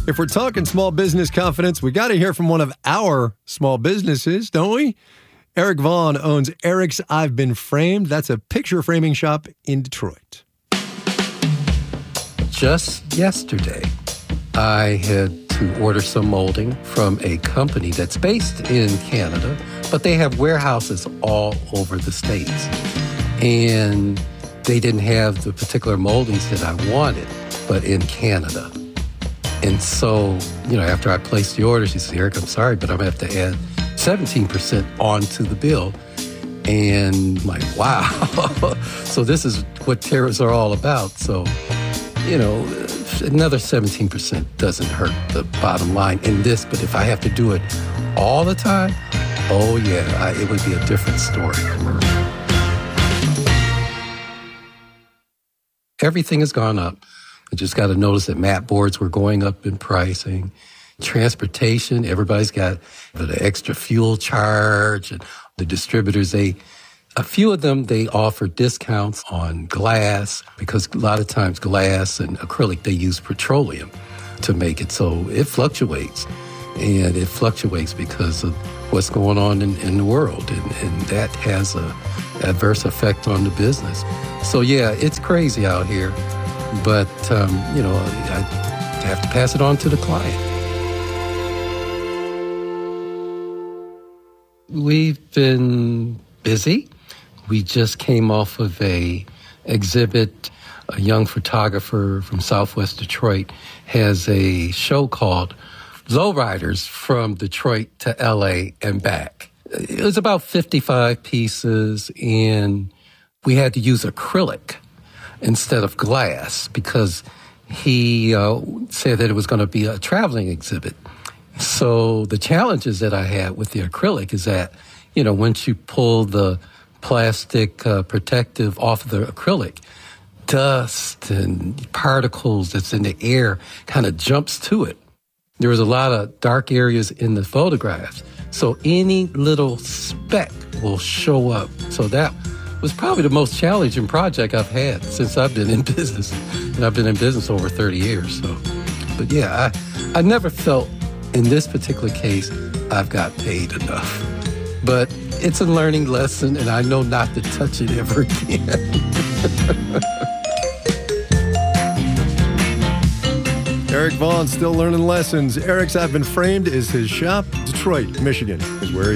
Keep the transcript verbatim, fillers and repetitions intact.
If we're talking small business confidence, we got to hear from one of our small businesses, don't we? Eric Vaughn owns Eric's I've Been Framed. That's a picture framing shop in Detroit. Just yesterday, I had to order some molding from a company that's based in Canada, but they have warehouses all over the States. And they didn't have the particular moldings that I wanted, but in Canada. And so, you know, after I placed the order, she said, Eric, I'm sorry, but I'm going to have to add seventeen percent onto the bill. And I'm like, wow. So this is what tariffs are all about. So, you know, another seventeen percent doesn't hurt the bottom line in this. But if I have to do it all the time, oh, yeah, I, it would be a different story. Everything has gone up. I just got to notice that mat boards were going up in pricing. Transportation, everybody's got the extra fuel charge. And the distributors, they, a few of them, they offer discounts on glass because a lot of times glass and acrylic, they use petroleum to make it. So it fluctuates. And it fluctuates because of what's going on in, in the world. And, and that has a adverse effect on the business. So yeah, it's crazy out here. But, um, you know, I have to pass it on to the client. We've been busy. We just came off of a exhibit. A young photographer from Southwest Detroit has a show called Lowriders from Detroit to L A and back. It was about fifty-five pieces, and we had to use acrylic instead of glass because he uh, said that it was going to be a traveling exhibit. So the challenges that I had with the acrylic is that, you know, once you pull the plastic uh, protective off of the acrylic, dust and particles that's in the air kind of jumps to it. There was a lot of dark areas in the photographs. So any little speck will show up. So that was probably the most challenging project I've had since I've been in business. And I've been in business over thirty years. So, but yeah, I, I never felt in this particular case I've got paid enough. But it's a learning lesson, and I know not to touch it ever again. Eric Vaughn still learning lessons. Eric's I've Been Framed is his shop. Detroit, Michigan is where he